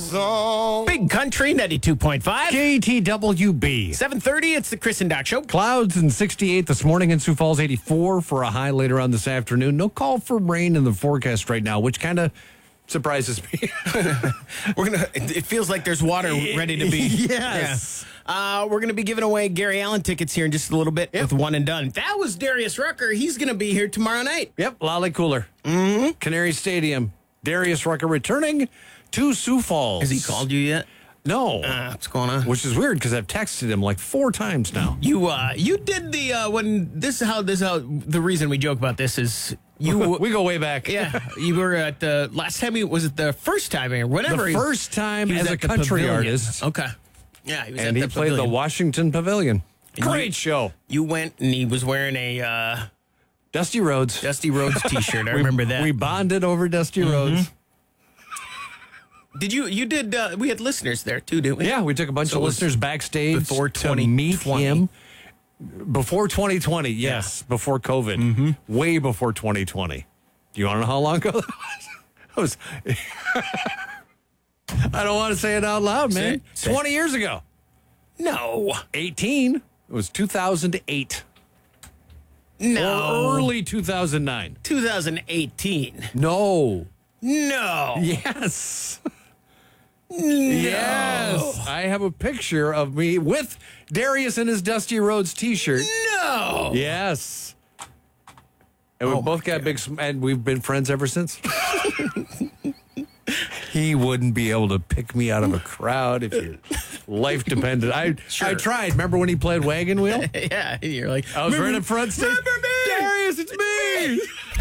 song. Big Country 92.5. KTWB. 7:30, it's the Chris and Doc Show. Clouds and 68 this morning in Sioux Falls, 84 for a high later on this afternoon. No call for rain in the forecast right now, which kind of surprises me. It feels like there's water ready to be. Yes. Yeah. We're going to be giving away Gary Allen tickets here in just a little bit with One and Done. That was Darius Rucker. He's going to be here tomorrow night. Yep, Lolly Cooler. Canary Stadium. Darius Rucker returning to Sioux Falls. Has he called you yet? No. What's going on? Which is weird because I've texted him like 4 times now. You did the when this is how the reason we joke about this is we go way back. Yeah, you were at the last time. Was it the first time or whatever? The first time he was as a at the country pavilion. artist. Okay. Yeah, he was and at he the played the pavilion. Washington Pavilion. And Great show. You went and he was wearing a Dusty Rhodes. Dusty Rhodes T-shirt. I remember that. We bonded over Dusty Rhodes. Did you did? We had listeners there too, didn't we? Yeah, we took a bunch of listeners backstage before to meet 2020. him. Before 2020, yes. Before COVID. Way before 2020. Do you want to know how long ago that was? I don't want to say it out loud, man. Say it. 20 years ago. No. 18. It was 2008. No. Or early 2009. 2018. No. No. Yes. Yes. I have a picture of me with Darius in his Dusty Rhodes T-shirt. No. Yes. And we both got big, and we've been friends ever since. He wouldn't be able to pick me out of a crowd if your life depended. I tried. Remember when he played Wagon Wheel? Yeah. You're like, I was right in front stage. Remember me? Darius, it's me.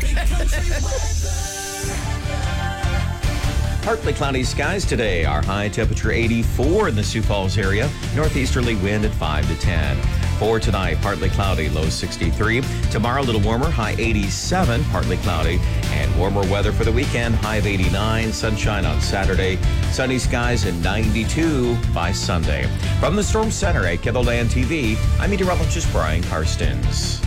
Partly cloudy skies today. Our high temperature 84 in the Sioux Falls area. Northeasterly wind at 5 to 10. For tonight, partly cloudy, low 63. Tomorrow, a little warmer, high 87, partly cloudy. And warmer weather for the weekend, high of 89. Sunshine on Saturday. Sunny skies and 92 by Sunday. From the Storm Center at KELOLAND TV, I'm meteorologist Brian Karstens.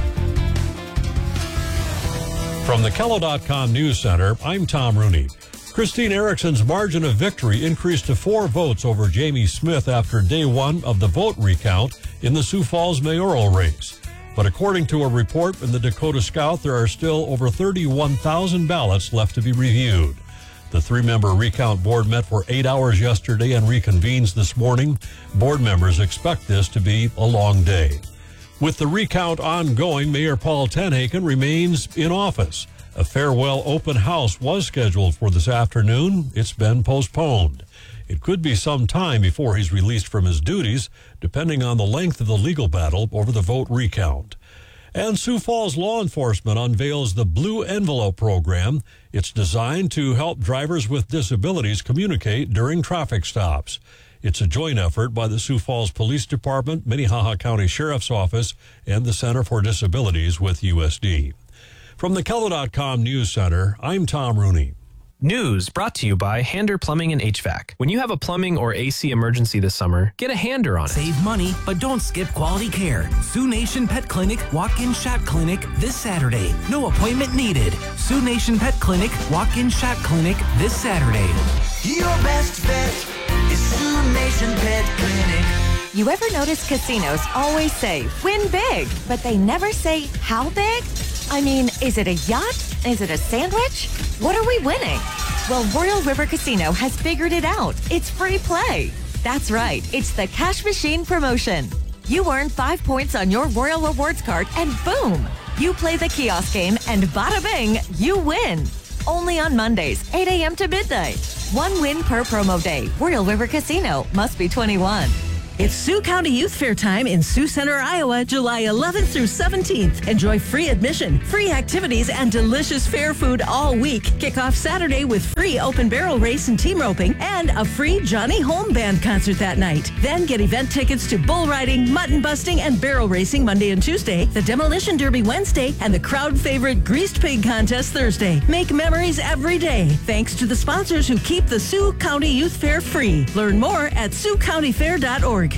From the KELO.com News Center, I'm Tom Rooney. Christine Erickson's margin of victory increased to 4 votes over Jamie Smith after day 1 of the vote recount in the Sioux Falls mayoral race. But according to a report in the Dakota Scout, there are still over 31,000 ballots left to be reviewed. The 3-member recount board met for 8 hours yesterday and reconvenes this morning. Board members expect this to be a long day. With the recount ongoing, Mayor Paul Tenhaken remains in office. A farewell open house was scheduled for this afternoon. It's been postponed. It could be some time before he's released from his duties, depending on the length of the legal battle over the vote recount. And Sioux Falls law enforcement unveils the Blue Envelope program. It's designed to help drivers with disabilities communicate during traffic stops. It's a joint effort by the Sioux Falls Police Department, Minnehaha County Sheriff's Office, and the Center for Disabilities with USD. From the KELO.com News Center, I'm Tom Rooney. News brought to you by Hander Plumbing and HVAC. When you have a plumbing or AC emergency this summer, get a Hander on it. Save money, but don't skip quality care. Sioux Nation Pet Clinic Walk-In Shot Clinic this Saturday. No appointment needed. Sioux Nation Pet Clinic Walk-In Shot Clinic this Saturday. Your best bet is Sioux Nation Pet Clinic. You ever notice casinos always say, win big, but they never say, how big? I mean, is it a yacht? Is it a sandwich? What are we winning? Well, Royal River Casino has figured it out. It's free play. That's right. It's the Cash Machine promotion. You earn 5 points on your Royal Rewards card and boom! You play the kiosk game and bada bing, you win. Only on Mondays, 8 a.m. to midnight. 1 win per promo day. Royal River Casino. Must be 21. It's Sioux County Youth Fair time in Sioux Center, Iowa, July 11th through 17th. Enjoy free admission, free activities, and delicious fair food all week. Kick off Saturday with free open barrel race and team roping and a free Johnny Home Band concert that night. Then get event tickets to bull riding, mutton busting, and barrel racing Monday and Tuesday, the Demolition Derby Wednesday, and the crowd favorite Greased Pig Contest Thursday. Make memories every day. Thanks to the sponsors who keep the Sioux County Youth Fair free. Learn more at SiouxCountyFair.org.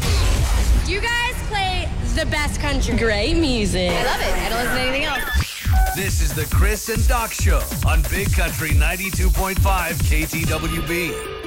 You guys play the best country. Great music. I love it. I don't listen to anything else. This is the Chris and Doc Show on Big Country 92.5 KTWB.